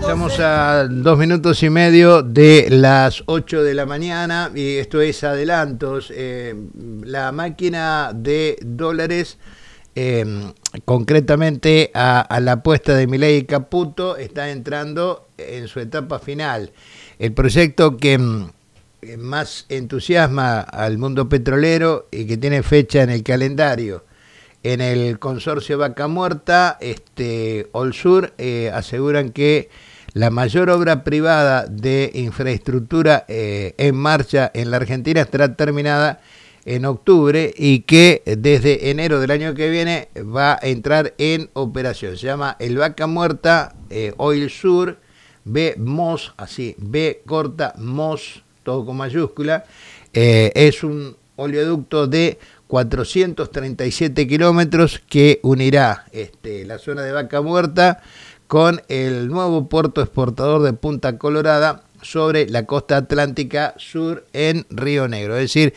Estamos a 2 minutos y medio de las 8 de la mañana y esto es adelantos. La máquina de dólares, concretamente a la apuesta de Milei y Caputo, está entrando en su etapa final. El proyecto que más entusiasma al mundo petrolero y que tiene fecha en el calendario en el consorcio Vaca Muerta, Olsur, aseguran que la mayor obra privada de infraestructura en marcha en la Argentina estará terminada en octubre y que desde enero del año que viene va a entrar en operación. Se llama el Vaca Muerta Oil Sur, BMOS, así, B corta MOS, todo con mayúscula. Es un oleoducto de 437 kilómetros que unirá la zona de Vaca Muerta con el nuevo puerto exportador de Punta Colorada sobre la costa atlántica sur en Río Negro. Es decir,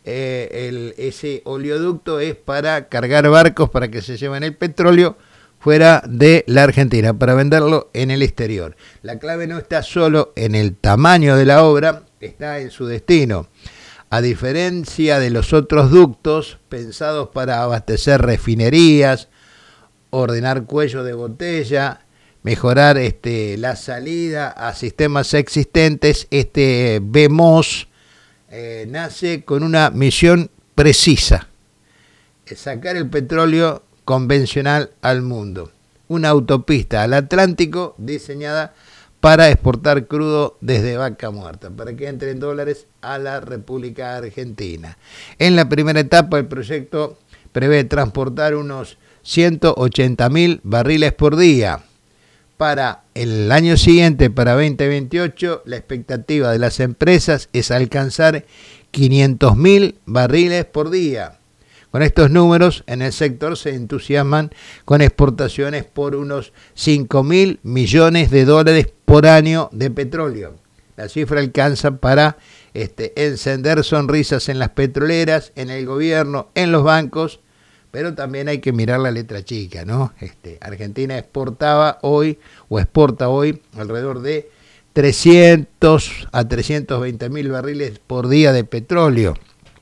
ese oleoducto es para cargar barcos para que se lleven el petróleo fuera de la Argentina, para venderlo en el exterior. La clave no está solo en el tamaño de la obra, está en su destino. A diferencia de los otros ductos pensados para abastecer refinerías, ordenar cuellos de botella, mejorar la salida a sistemas existentes, BMOS nace con una misión precisa: sacar el petróleo convencional al mundo. Una autopista al Atlántico diseñada para exportar crudo desde Vaca Muerta, para que entre en dólares a la República Argentina. En la primera etapa, el proyecto prevé transportar unos 180.000 barriles por día. Para el año siguiente, para 2028, la expectativa de las empresas es alcanzar 500.000 barriles por día. Con estos números, en el sector se entusiasman con exportaciones por unos 5.000 millones de dólares por año de petróleo. La cifra alcanza para encender sonrisas en las petroleras, en el gobierno, en los bancos, pero también hay que mirar la letra chica, ¿no? Argentina exporta hoy alrededor de 300 a 320.000 barriles por día de petróleo.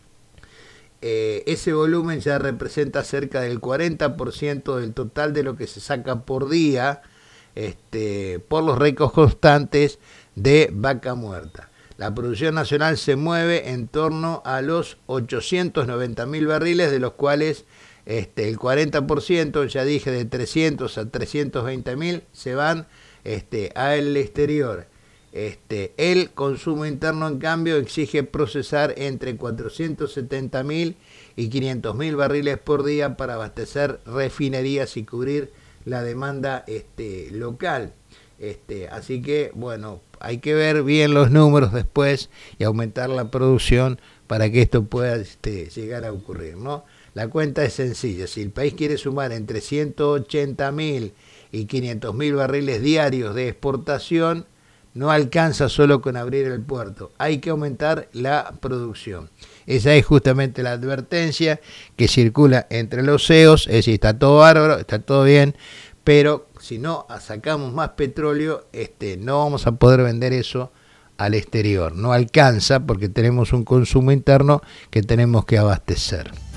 Ese volumen ya representa cerca del 40% del total de lo que se saca por día por los récords constantes de Vaca Muerta. La producción nacional se mueve en torno a los 890.000 barriles, de los cuales el 40%, ya dije, de 300 a 320.000 se van al exterior. El consumo interno, en cambio, exige procesar entre 470.000 y 500.000 barriles por día para abastecer refinerías y cubrir la demanda local. Así que, bueno, hay que ver bien los números después y aumentar la producción para que esto pueda llegar a ocurrir, ¿no? La cuenta es sencilla. Si el país quiere sumar entre 180.000 y 500.000 barriles diarios de exportación, no alcanza solo con abrir el puerto, hay que aumentar la producción. Esa es justamente la advertencia que circula entre los CEOs, es decir, está todo bárbaro, está todo bien, pero si no sacamos más petróleo, no vamos a poder vender eso al exterior. No alcanza porque tenemos un consumo interno que tenemos que abastecer.